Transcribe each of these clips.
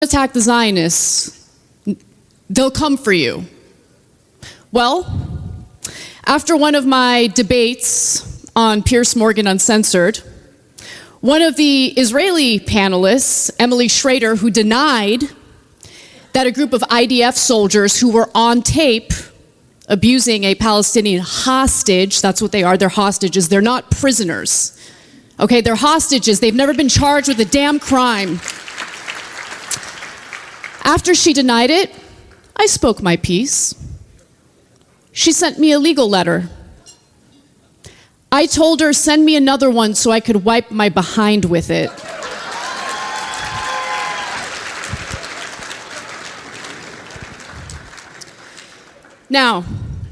attack the Zionists, they'll come for you. Well, after one of my debates on Piers Morgan Uncensored, one of the Israeli panelists, Emily Schrader, who denied that a group of IDF soldiers who were on tape abusing a Palestinian hostage, that's what they are, they're hostages, they're not prisoners. Okay, they're hostages, they've never been charged with a damn crime. After she denied it, I spoke my piece. She sent me a legal letter. I told her, send me another one so I could wipe my behind with it. Now,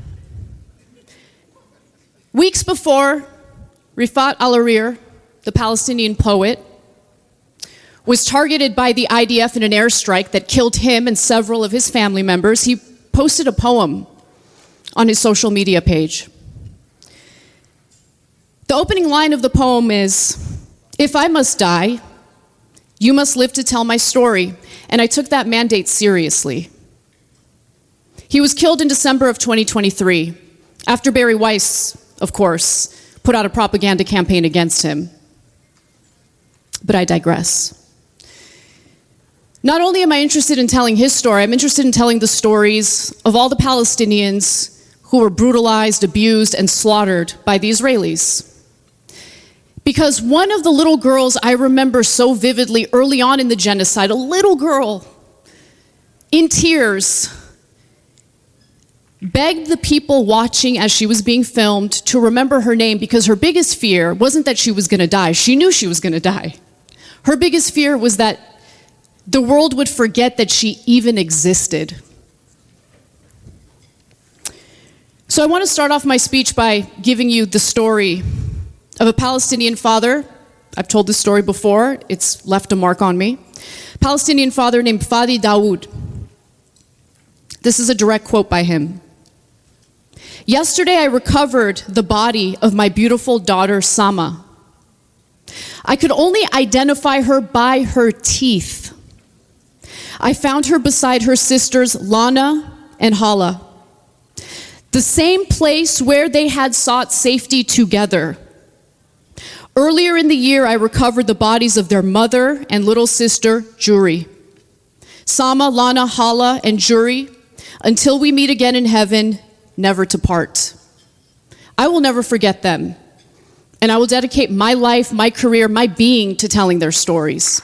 weeks before Rifat al-Hariri, the Palestinian poet, was targeted by the IDF in an airstrike that killed him and several of his family members, he posted a poem on his social media page. The opening line of the poem is, "If I must die, you must live to tell my story." And I took that mandate seriously. He was killed in December of 2023, after Bari Weiss, of course, put out a propaganda campaign against him. But I digress. Not only am I interested in telling his story, I'm interested in telling the stories of all the Palestinians who were brutalized, abused, and slaughtered by the Israelis. Because one of the little girls I remember so vividly early on in the genocide, a little girl in tears, begged the people watching as she was being filmed to remember her name, because her biggest fear wasn't that she was going to die. She knew she was going to die. Her biggest fear was that the world would forget that she even existed. So I want to start off my speech by giving you the story of a Palestinian father. I've told this story before. It's left a mark on me. Palestinian father named Fadi Dawood. This is a direct quote by him. "Yesterday I recovered the body of my beautiful daughter Sama. I could only identify her by her teeth. I found her beside her sisters Lana and Hala, the same place where they had sought safety together. Earlier in the year, I recovered the bodies of their mother and little sister, Juri. Sama, Lana, Hala, and Juri, until we meet again in heaven, never to part. I will never forget them, and I will dedicate my life, my career, my being to telling their stories."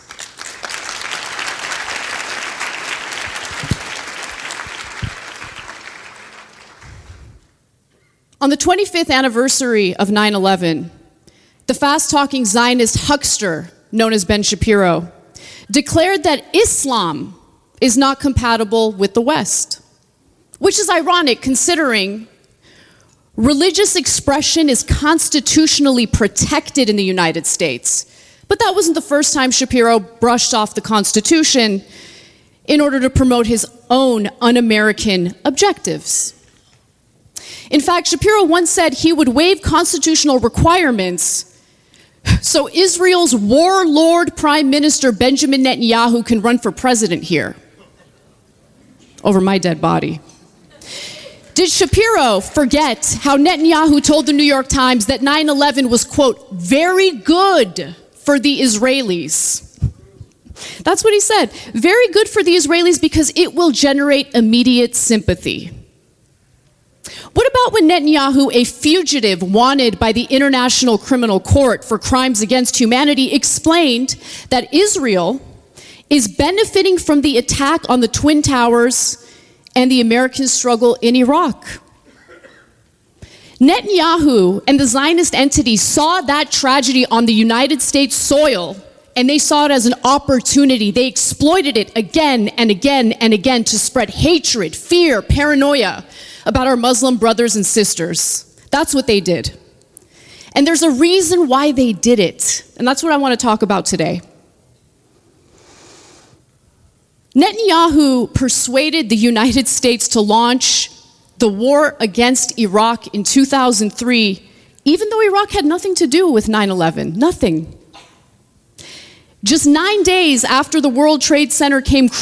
On the 25th anniversary of 9/11, the fast-talking Zionist huckster known as Ben Shapiro declared that Islam is not compatible with the West, which is ironic considering religious expression is constitutionally protected in the United States. But that wasn't the first time Shapiro brushed off the Constitution in order to promote his own un-American objectives. In fact, Shapiro once said he would waive constitutional requirements so Israel's warlord Prime Minister Benjamin Netanyahu can run for president here over my dead body. Did Shapiro forget how Netanyahu told the New York Times that 9/11 was, quote, very good for the Israelis? That's what he said. Very good for the Israelis because it will generate immediate sympathy. What about when Netanyahu, a fugitive wanted by the International Criminal Court for crimes against humanity, explained that Israel is benefiting from the attack on the Twin Towers and the American struggle in Iraq? Netanyahu and the Zionist entity saw that tragedy on the United States soil, and they saw it as an opportunity. They exploited it again and again and again to spread hatred, fear, paranoia about our Muslim brothers and sisters. That's what they did. And there's a reason why they did it, and that's what I want to talk about today. Netanyahu persuaded the United States to launch the war against Iraq in 2003, even though Iraq had nothing to do with 9/11, nothing. Just 9 days after the World Trade Center came